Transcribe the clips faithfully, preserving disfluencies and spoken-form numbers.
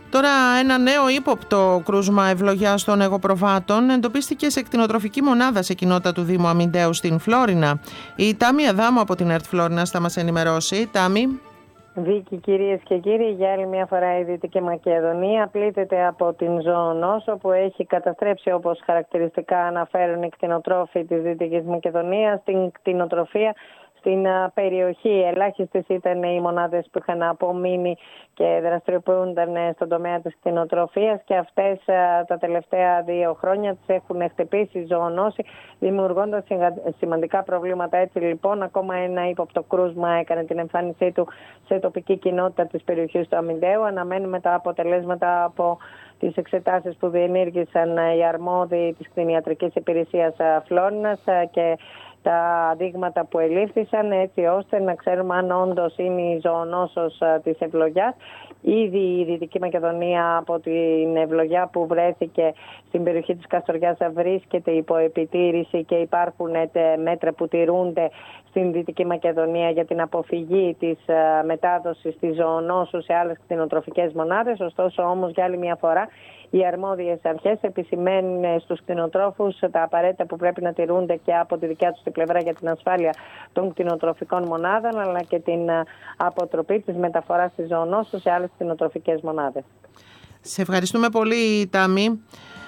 Τώρα ένα νέο ύποπτο κρούσμα ευλογιάς των εγωπροβάτων εντοπίστηκε σε κτηνοτροφική μονάδα σε κοινότητα του Δήμου Αμυντέου στην Φλόρινα. Η Τάμι Αδάμου από την ΕΡΤ Φλόρινας θα μας ενημερώσει. Τάμι. Βίκη, κυρίες και κύριοι, για άλλη μια φορά η Δυτική Μακεδονία πλήττεται από την ζωονόσο που έχει καταστρέψει, όπως χαρακτηριστικά αναφέρουν οι κτηνοτρόφοι της Δυτικής Μακεδονίας, την κτηνοτροφία στην περιοχή. Ελάχιστες ήταν οι μονάδες που είχαν απομείνει και δραστηριοποιούνταν στον τομέα της κτηνοτροφίας και αυτές τα τελευταία δύο χρόνια τις έχουν χτυπήσει ζωονόση, δημιουργώντας σημαντικά προβλήματα. Έτσι λοιπόν, ακόμα ένα ύποπτο κρούσμα έκανε την εμφάνισή του σε τοπική κοινότητα της περιοχής του Αμυντέου. Αναμένουμε τα αποτελέσματα από τις εξετάσεις που διενήργησαν οι αρμόδιοι της κτηνιατρικής υπηρεσίας Φλόρινας και τα δείγματα που ελήφθησαν, έτσι ώστε να ξέρουμε αν όντως είναι η ζωονόσος της ευλογιάς. Ήδη η Δυτική Μακεδονία από την ευλογιά που βρέθηκε στην περιοχή της Καστοριάς βρίσκεται υπό επιτήρηση και υπάρχουν μέτρα που τηρούνται στην Δυτική Μακεδονία για την αποφυγή της μετάδοσης της ζωονόσου σε άλλες κτηνοτροφικές μονάδες. Ωστόσο όμως για άλλη μια φορά οι αρμόδιες αρχές επισημαίνουν στους κτηνοτρόφους τα απαραίτητα που πρέπει να τηρούνται και από τη δικιά τους την πλευρά για την ασφάλεια των κτηνοτροφικών μονάδων, αλλά και την αποτροπή της μεταφοράς της ζωονόσου σε άλλες κτηνοτροφικές μονάδες. Σε ευχαριστούμε πολύ, Τάμι.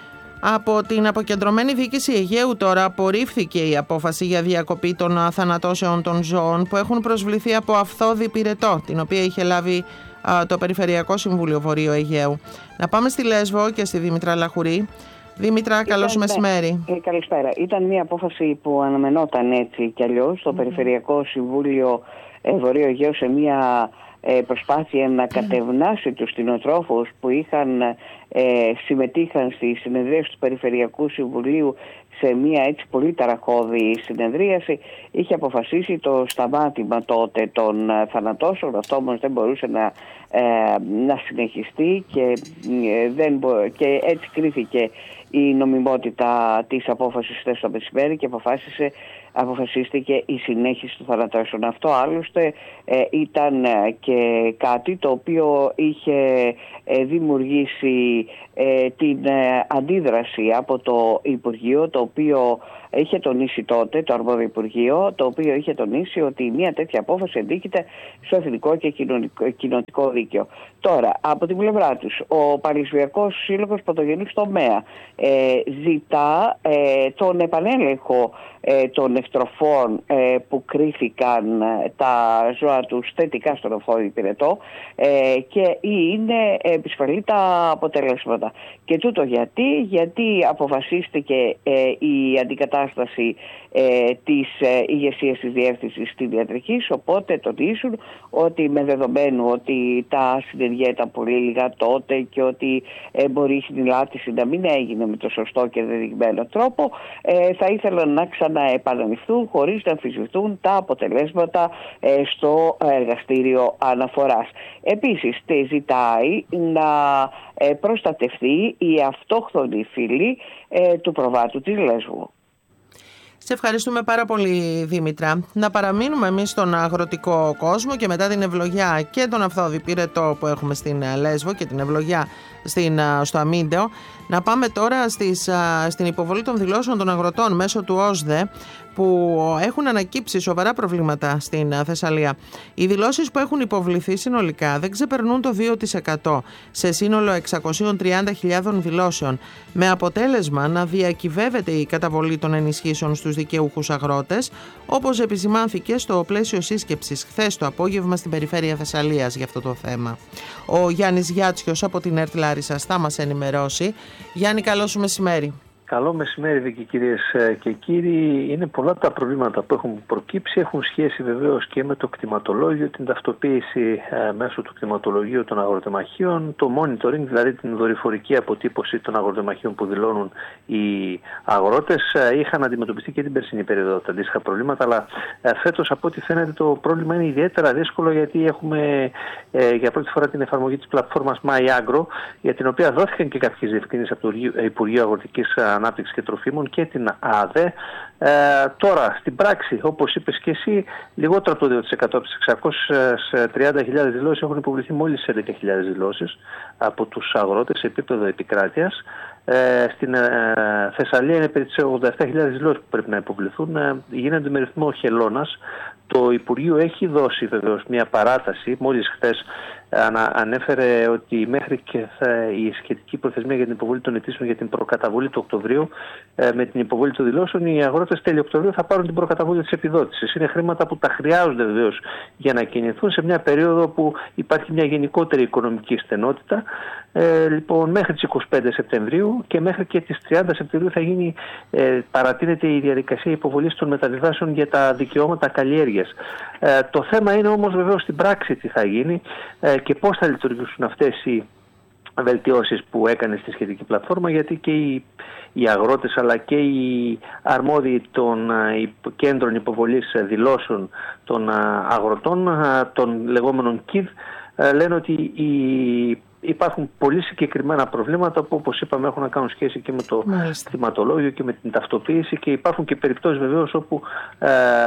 Από την αποκεντρωμένη διοίκηση Αιγαίου τώρα απορρίφθηκε η απόφαση για διακοπή των θανατώσεων των ζώων που έχουν προσβληθεί από Αυθόδη Πυρετό, την οποία είχε λάβει το Περιφερειακό Συμβούλιο Βορείου Αιγαίου. Να πάμε στη Λέσβο και στη Δήμητρα Λαχουρή. Δήμητρα, καλώς μεσημέρι. Ε, καλησπέρα. Ήταν μια απόφαση που αναμενόταν έτσι κι αλλιώς στο mm-hmm. Περιφερειακό Συμβούλιο ε, Βορείου Αιγαίου σε μια ε, προσπάθεια να κατευνάσει τους κτηνοτρόφους που είχαν, ε, συμμετείχαν στη συνεδρία του Περιφερειακού Συμβουλίου σε μια έτσι πολύ ταραχώδη συνεδρίαση. Είχε αποφασίσει το σταμάτημα τότε των θανατώσεων. Αυτό όμως δεν μπορούσε να, ε, να συνεχιστεί και, ε, δεν μπο- και έτσι κρίθηκε η νομιμότητα της απόφασης χθες το μεσημέρι και αποφάσισε, αποφασίστηκε η συνέχιση του θανατώσεων. Αυτό άλλωστε ε, ήταν και κάτι το οποίο είχε ε, δημιουργήσει ε, την ε, αντίδραση από το Υπουργείο, το οποίο είχε τονίσει τότε, το αρμόδιο Υπουργείο, το οποίο είχε τονίσει ότι μια τέτοια απόφαση αντίκειται στο εθνικό και κοινοτικό δίκαιο. Τώρα, από την πλευρά τους, ο Πανεπιστημιακός Σύλλογος Πρωτογενούς Τομέα ε, ζητά ε, τον επανέλεγχο ε, των εκτροφών ε, που κρίθηκαν ε, τα ζώα τους θετικά στον Αυθόδη Πυρετό ε, και είναι επισφαλή τα αποτελέσματα. Και τούτο γιατί, γιατί αποφασίστηκε ε, η αντικατάσταση ε, της ε, ηγεσίας της διεύθυνσης στην ιατρικής, οπότε τονίζουν ότι με δεδομένου ότι τα συνεργεία ήταν πολύ λίγα τότε και ότι ε, μπορεί η συνηλάτηση να μην έγινε με το σωστό και δεδειγμένο τρόπο, ε, θα ήθελαν να ξαναεπαναληφθούν χωρίς να αμφισβητούν τα αποτελέσματα ε, στο εργαστήριο αναφοράς. Επίσης, τε ζητάει να ε, προστατευτεί η αυτόχθονη φύλη ε, του προβάτου της Λέσβου. Σε ευχαριστούμε πάρα πολύ, Δήμητρα. Να παραμείνουμε εμείς στον αγροτικό κόσμο και μετά την ευλογιά και τον Αυθόδη Πυρετό που έχουμε στην Λέσβο και την ευλογιά στην, στο Αμύντεο, να πάμε τώρα στις, στην υποβολή των δηλώσεων των αγροτών μέσω του ΟΣΔΕ που έχουν ανακύψει σοβαρά προβλήματα στην Θεσσαλία. Οι δηλώσεις που έχουν υποβληθεί συνολικά δεν ξεπερνούν το δύο τοις εκατό σε σύνολο εξακόσιες τριάντα χιλιάδες δηλώσεων, με αποτέλεσμα να διακυβεύεται η καταβολή των ενισχύσεων στους δικαιούχους αγρότες, όπως επισημάνθηκε στο πλαίσιο σύσκεψης χθες το απόγευμα στην περιφέρεια Θεσσαλίας για αυτό το θέμα. Ο Γιάννης Γιάτσιος από την ΕΡΤ Λάρισσας θα μας ενημερώσει. Γιάννη, καλό σου μεσημέρι. Καλό μεσημέρι, Βίκη, κυρίες και κύριοι. Είναι πολλά τα προβλήματα που έχουν προκύψει. Έχουν σχέση βεβαίως και με το κτηματολόγιο, την ταυτοποίηση ε, μέσω του κτηματολογίου των αγροτεμαχίων, το monitoring, δηλαδή την δορυφορική αποτύπωση των αγροτεμαχίων που δηλώνουν οι αγρότες. Ε, είχαν αντιμετωπιστεί και την περσινή περίοδο τα αντίστοιχα προβλήματα, αλλά ε, φέτος από ό,τι φαίνεται το πρόβλημα είναι ιδιαίτερα δύσκολο, γιατί έχουμε ε, για πρώτη φορά την εφαρμογή της πλατφόρμας MyAgro, για την οποία δόθηκαν και κάποιες διευκρινήσεις από το Υπουργείο Αγροτικής Ανάπτυξης και Τροφίμων και την ΑΔΕ. Ε, τώρα, στην πράξη, όπως είπες και εσύ, λιγότερο από το δύο τοις εκατό από τις εξακόσιες τριάντα χιλιάδες δηλώσεις έχουν υποβληθεί μόλις έντεκα χιλιάδες δηλώσεις από τους αγρότες σε επίπεδο επικράτειας. Ε, στην ε, Θεσσαλία είναι περί τις ογδόντα επτά χιλιάδες δηλώσεις που πρέπει να υποβληθούν. Ε, γίνονται με ρυθμό χελώνας. Το Υπουργείο έχει δώσει βεβαίως μια παράταση. Μόλις χθες ανέφερε ότι μέχρι και θα, η σχετική προθεσμία για την υποβολή των αιτήσεων για την προκαταβολή του Οκτωβρίου, ε, με την υποβολή των δηλώσεων, οι αγρότες τέλη Οκτωβρίου θα πάρουν την προκαταβολή της επιδότησης. Είναι χρήματα που τα χρειάζονται βεβαίως για να κινηθούν σε μια περίοδο που υπάρχει μια γενικότερη οικονομική στενότητα. Ε, λοιπόν, μέχρι τις είκοσι πέντε Σεπτεμβρίου και μέχρι και τις τριάντα Σεπτεμβρίου θα γίνει, ε, παρατείνεται η διαδικασία υποβολής των μεταβιβάσεων για τα δικαιώματα καλλιέργειας. Ε, το θέμα είναι όμως βεβαίως στην πράξη τι θα γίνει ε, και πώς θα λειτουργήσουν αυτές οι βελτιώσεις που έκανε στη σχετική πλατφόρμα, γιατί και οι, οι αγρότες αλλά και οι αρμόδιοι των οι κέντρων υποβολής δηλώσεων των αγροτών, των λεγόμενων κι ντι, λένε ότι οι υπάρχουν πολύ συγκεκριμένα προβλήματα που, όπως είπαμε, έχουν να κάνουν σχέση και με το κτηματολόγιο και με την ταυτοποίηση, και υπάρχουν και περιπτώσεις βεβαίως όπου ε,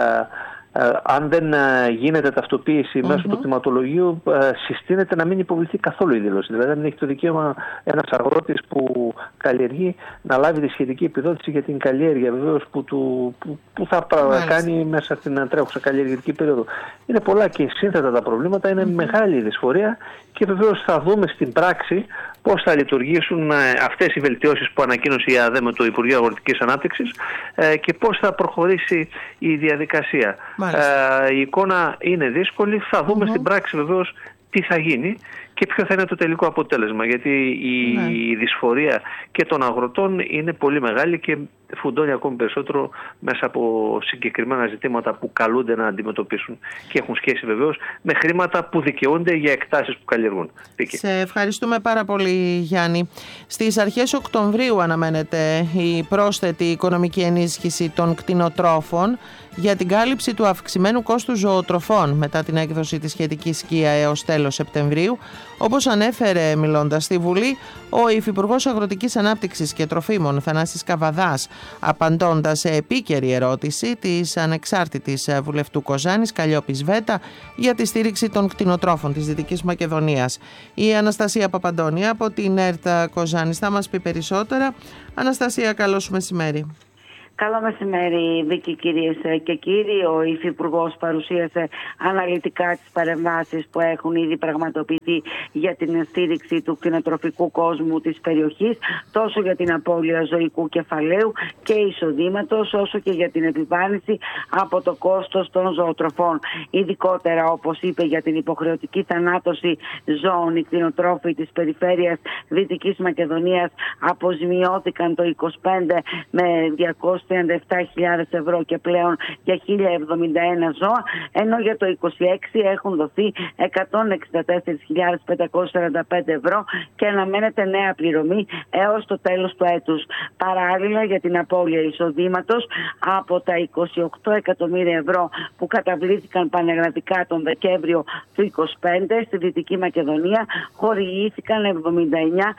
ε, αν δεν ε, γίνεται ταυτοποίηση mm-hmm. μέσω του κτηματολογίου, ε, συστήνεται να μην υποβληθεί καθόλου η δήλωση. Δηλαδή, δεν έχει το δικαίωμα ένας αγρότης που καλλιεργεί να λάβει τη σχετική επιδότηση για την καλλιέργεια βεβαίως που, του, που, που θα Μάλιστα. κάνει μέσα στην τρέχουσα καλλιεργητική περίοδο. Είναι πολλά και σύνθετα τα προβλήματα, είναι mm-hmm. μεγάλη η δυσφορία. Και βεβαίως θα δούμε στην πράξη πώς θα λειτουργήσουν αυτές οι βελτιώσεις που ανακοίνωσε η ΑΔΕ με το Υπουργείο Αγροτικής Ανάπτυξης και πώς θα προχωρήσει η διαδικασία. Ε, η εικόνα είναι δύσκολη, θα δούμε mm-hmm. στην πράξη βεβαίως τι θα γίνει και ποιο θα είναι το τελικό αποτέλεσμα, γιατί η ναι. δυσφορία και των αγροτών είναι πολύ μεγάλη και φουντώνει ακόμη περισσότερο μέσα από συγκεκριμένα ζητήματα που καλούνται να αντιμετωπίσουν και έχουν σχέση βεβαίως με χρήματα που δικαιούνται για εκτάσεις που καλλιεργούν. Σε ευχαριστούμε πάρα πολύ, Γιάννη. Στις αρχές Οκτωβρίου αναμένεται η πρόσθετη οικονομική ενίσχυση των κτηνοτρόφων για την κάλυψη του αυξημένου κόστου ζωοτροφών μετά την έκδοση της σχετικής σκία έως τέλος Σεπτεμβρίου. Όπως ανέφερε μιλώντας στη Βουλή ο Υφυπουργός Αγροτικής Ανάπτυξης και Τροφίμων Θανάσης Καβαδάς, απαντώντας σε επίκαιρη ερώτηση της ανεξάρτητης βουλευτού Κοζάνης Καλλιόπης Βέτα για τη στήριξη των κτηνοτρόφων της Δυτικής Μακεδονίας. Η Αναστασία Παπαντώνη από την ΕΡΤ Κοζάνης θα μας πει περισσότερα. Αναστασία, καλώς μεσημέρι. Καλό μεσημέρι, Βίκη, κυρίες και κύριοι. Ο Υφυπουργός παρουσίασε αναλυτικά τις παρεμβάσεις που έχουν ήδη πραγματοποιηθεί για την στήριξη του κτηνοτροφικού κόσμου της περιοχής, τόσο για την απώλεια ζωικού κεφαλαίου και εισοδήματος, όσο και για την επιβάρυνση από το κόστος των ζωοτροφών. Ειδικότερα, όπως είπε, για την υποχρεωτική θανάτωση ζώων, οι κτηνοτρόφοι της περιφέρειας Δυτικής Μακεδονίας αποζημιώθηκαν το είκοσι πέντε με διακόσιες τριάντα επτά χιλιάδες ευρώ και πλέον για χίλια εβδομήντα ένα ζώα, ενώ για το είκοσι έξι έχουν δοθεί εκατόν εξήντα τέσσερις χιλιάδες πεντακόσιες σαράντα πέντε ευρώ και αναμένεται νέα πληρωμή έως το τέλος του έτους. Παράλληλα, για την απώλεια εισοδήματος, από τα είκοσι οκτώ εκατομμύρια ευρώ που καταβλήθηκαν πανεγρατικά τον Δεκέμβριο του είκοσι πέντε στη Δυτική Μακεδονία, χορηγήθηκαν εβδομήντα εννιά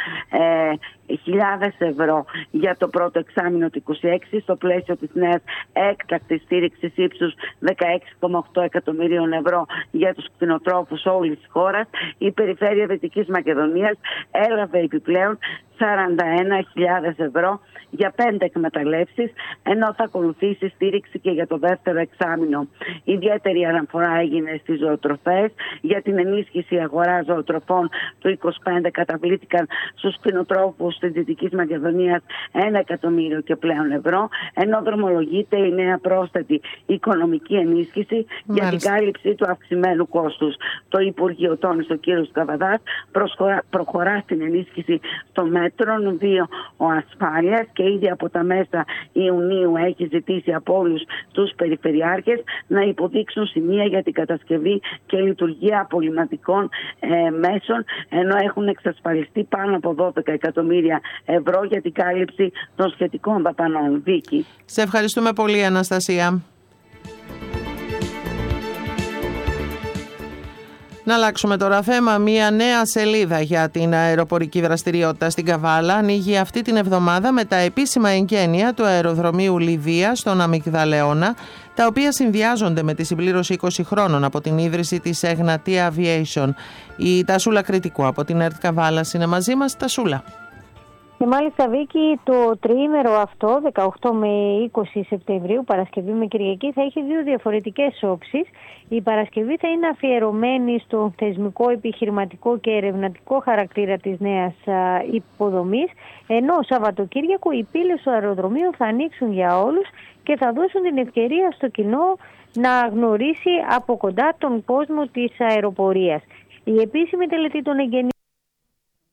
χιλιάδες ευρώ για το πρώτο εξάμηνο του είκοσι έξι στο πλαίσιο της νέας έκτακτης στήριξης ύψους δεκαέξι κόμμα οκτώ εκατομμυρίων ευρώ για τους κτηνοτρόφους όλης της χώρας. Η Περιφέρεια Δυτικής Μακεδονίας έλαβε επιπλέον σαράντα ένα χιλιάδες ευρώ για πέντε εκμεταλλεύσεις, ενώ θα ακολουθήσει στήριξη και για το δεύτερο εξάμηνο. Ιδιαίτερη αναφορά έγινε στις ζωοτροφές. Για την ενίσχυση αγοράς ζωοτροφών του είκοσι πέντε καταβλήθηκαν στους κτηνοτρόφους της Δυτικής Μακεδονίας ένα εκατομμύριο και πλέον ευρώ, ενώ δρομολογείται η νέα πρόσθετη οικονομική ενίσχυση Μάλιστα. για την κάλυψη του αυξημένου κόστους. Το Υπουργείο, τόνισε ο κ. Καβαδάς, προχωρά στην ενίσχυση των μέτρων δύο ο ασφάλειας και ήδη από τα μέσα Ιουνίου έχει ζητήσει από όλους τους περιφερειάρχες να υποδείξουν σημεία για την κατασκευή και λειτουργία απολυματικών ε, μέσων, ενώ έχουν εξασφαλιστεί πάνω από δώδεκα εκατομμύρια ευρώ για την κάλυψη των σχετικών δαπανών. Βίκη. Σε ευχαριστούμε πολύ, Αναστασία. Να αλλάξουμε τώρα θέμα. Μία νέα σελίδα για την αεροπορική δραστηριότητα στην Καβάλα ανοίγει αυτή την εβδομάδα με τα επίσημα εγγένεια του αεροδρομίου Λιβύα στον Αμυγδαλεώνα, τα οποία συνδυάζονται με τη συμπλήρωση είκοσι χρόνων από την ίδρυση της Εγνατή Aviation. Η Τασούλα Κρητικού από την ΕΡΤ Καβάλας είναι μαζί μας. Τασούλα. Και μάλιστα, Βίκη, το τριήμερο αυτό, δεκαοκτώ με είκοσι Σεπτεμβρίου, Παρασκευή με Κυριακή, θα έχει δύο διαφορετικές όψεις. Η Παρασκευή θα είναι αφιερωμένη στο θεσμικό, επιχειρηματικό και ερευνητικό χαρακτήρα της νέας υποδομής, ενώ Σαββατοκύριακο οι πύλες του αεροδρομίου θα ανοίξουν για όλους και θα δώσουν την ευκαιρία στο κοινό να γνωρίσει από κοντά τον κόσμο της αεροπορίας. Η επίσημη τελετή των εγγενείων